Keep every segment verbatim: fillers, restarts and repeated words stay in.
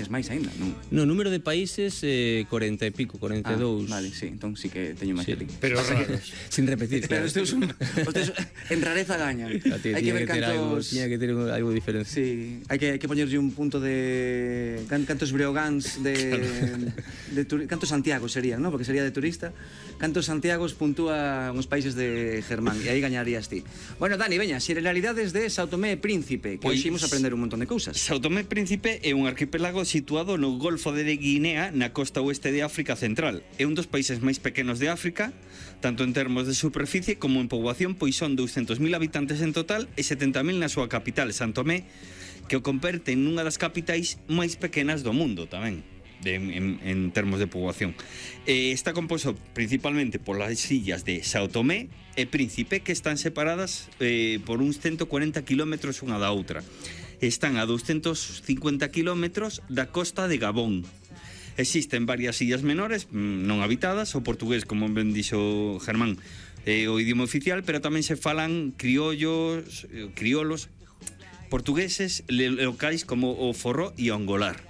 máis, máis aínda, non? No número de países, eh, cuarenta e pico, cuarenta e dous. Ah, vale, sí, entón sí que teño máis Sí, que ti. pero raros. Sin repetir, Pero claro. estes son, estes en rareza gañan. Claro, Hai que ver ter algo, cantos... tiña que ter algo diferente. Sí, hai que, hai que poñerlle un punto de... can- Cantos breogans de... de turi... Cantos Santiago serían, non? Porque sería de turista. Cantos Santiagos puntúa uns países de Germán, e aí gañarías ti. Bueno, Dani, veña, xeneralidades de Sao Tomé e Príncipe, que Pois, hoxe imos aprender un montón de cousas. Sao Tomé e Príncipe é un arquipélago situado no Golfo de Guinea, na costa oeste de África Central. É un dos países máis pequenos de África, tanto en termos de superficie como en poboación, pois son douscentos mil habitantes en total e setenta mil na súa capital, San Tomé, que o converte en unha das capitais máis pequenas do mundo tamén, de, en, en termos de poboación. Eh, está composto principalmente polas illas de Sao Tomé e Príncipe, que están separadas eh, por uns ciento cuarenta kilómetros unha da outra. Están a doscientos cincuenta kilómetros da costa de Gabón. Existen varias illas menores non habitadas. O portugués, como ben dixo Germán, é o idioma oficial, pero tamén se falan criollos, criolos portugueses locais como o forró e o angolar.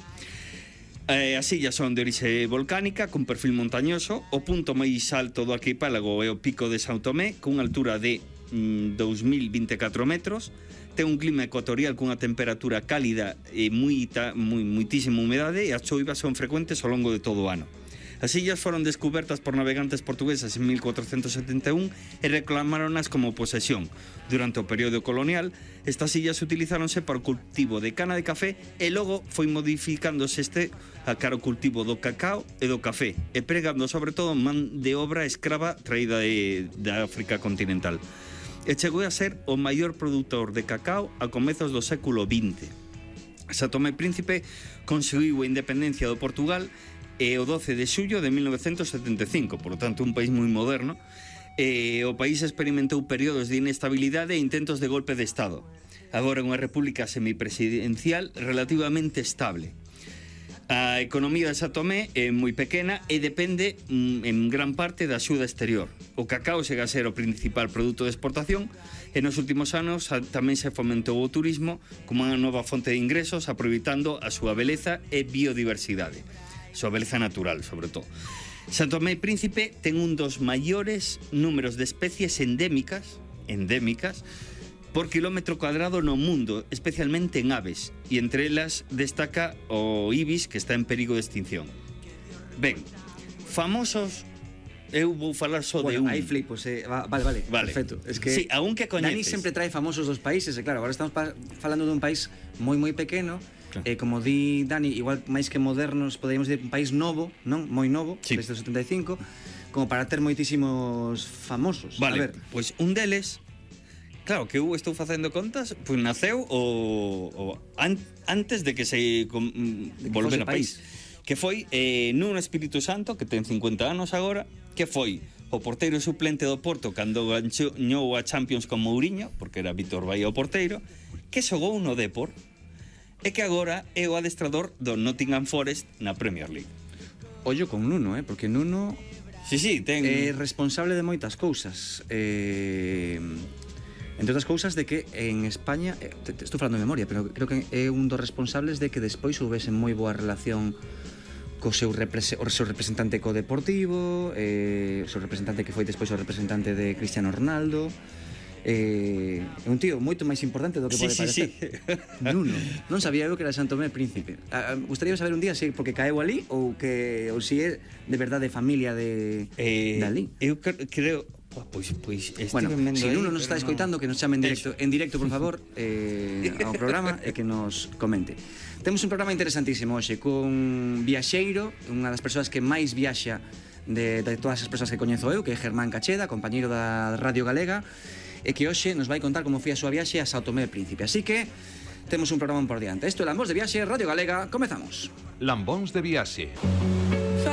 Eh, as illas son de orixe volcánica, con perfil montañoso. O punto máis alto do arquipélago é o pico de Sao Tomé, cunha altura de mm, dous mil vinte e catro metros. Ten un clima ecuatorial cunha temperatura cálida e moita, moi, moitísima humedade, e as choivas son frecuentes ao longo de todo o ano. As illas foron descubertas por navegantes portugueses en mil cuatrocentos setenta e un e reclamáronas como posesión. Durante o período colonial, estas illas utilizáronse para o cultivo de cana de café e logo foi modificándose este a cara o cultivo do cacao e do café, e pregando sobre todo man de obra escrava traída de, de África continental. E chegou a ser o maior produtor de cacao a comezos do século vinte. Sao Tomé e Príncipe conseguiu a independencia do Portugal e o doce de xullo de mil novecentos setenta e cinco, por lo tanto un país moi moderno. E o país experimentou períodos de inestabilidade e intentos de golpe de Estado. Agora é unha república semipresidencial relativamente estable. A economía de Sao Tomé é moi pequena e depende mm, en gran parte da axuda exterior. O cacao chega a ser o principal produto de exportación e nos últimos anos a, tamén se fomentou o turismo como unha nova fonte de ingresos, aproveitando a súa beleza e biodiversidade. Súa beleza natural, sobre todo. Sao Tomé e Príncipe ten un dos maiores números de especies endémicas, endémicas, por kilómetro cuadrado no mundo, especialmente en aves, e entre elas destaca o ibis, que está en perigo de extinción. Ben, famosos, eu vou falar só bueno, de un. Aí flipo, se... vale, vale, vale, perfecto. Es que sí, aún que coñeces. Dani sempre trae famosos dos países, e claro, agora estamos pa falando dun país moi moi pequeno. Claro. Eh, como di Dani, igual máis que modernos, poderíamos dizer un país novo, non? Moi novo, sí. Desde o setenta e cinco, como para ter moitísimos famosos. Vale, a ver, pois un deles, claro, que eu estou facendo contas, pois naceu o, o an, antes de que se com, de que volver a país. país. Que foi eh, Nuno Espírito Santo, que ten cincuenta anos agora, que foi o porteiro suplente do Porto cando gañou a Champions con Mourinho, porque era Vítor Baía o porteiro, que xogou no Depor, e que agora é o adestrador do Nottingham Forest na Premier League. Ollo con Nuno, eh, porque Nuno sí, sí, ten... é responsable de moitas cousas. Eh, entre outras cousas de que en España, eh, te, te estou falando de memoria, pero creo que é un dos responsables de que despois houvese moi boa relación co seu, repre o seu representante co Deportivo, eh, o seu representante que foi despois o representante de Cristiano Ronaldo. É eh, un tío moito máis importante do que sí, pode sí, parecer. Sí. Nuno, non sabía eu que era Sao Tomé e Príncipe. Ah, gustaría saber un día se porque caeu ali ou que ou si é de verdade familia de eh, de ali. Eu creo, pois pois bueno, se si Nuno nos está escoitando no... que nos chame en directo, en directo, por favor, eh, ao programa e que nos comente. Temos un programa interesantísimo hoxe con viaxeiro, unha das persoas que máis viaxa de, de todas as persoas que coñezo eu, que é Germán Cacheda, compañeiro da Radio Galega, e que hoxe nos vai contar como foi a súa viaxe a Sao Tomé e Príncipe. Así que temos un programa por diante. Isto é Lambóns de Viaxe, Radio Galega, comezamos. Lambóns de Viaxe.